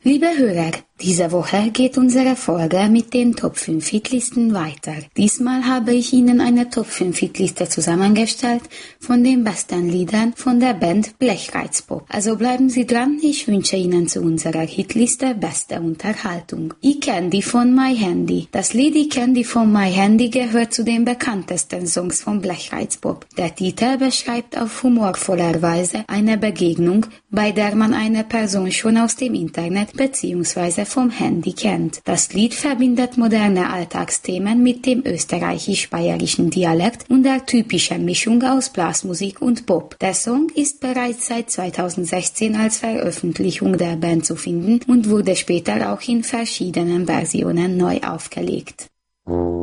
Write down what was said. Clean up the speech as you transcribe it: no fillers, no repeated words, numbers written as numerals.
Liebe Hörer, diese Woche geht unsere Folge mit den Top 5 Hitlisten weiter. Diesmal habe ich Ihnen eine Top 5 Hitliste zusammengestellt von den besten Liedern von der Band Blechreizpop. Also bleiben Sie dran, ich wünsche Ihnen zu unserer Hitliste beste Unterhaltung. I Candy von My Handy. Das Lied I Candy von My Handy gehört zu den bekanntesten Songs von Blechreizpop. Der Titel beschreibt auf humorvoller Weise eine Begegnung, bei der man eine Person schon aus dem Internet bzw. vom Handy kennt. Das Lied verbindet moderne Alltagsthemen mit dem österreichisch-bayerischen Dialekt und der typischen Mischung aus Blasmusik und Pop. Der Song ist bereits seit 2016 als Veröffentlichung der Band zu finden und wurde später auch in verschiedenen Versionen neu aufgelegt.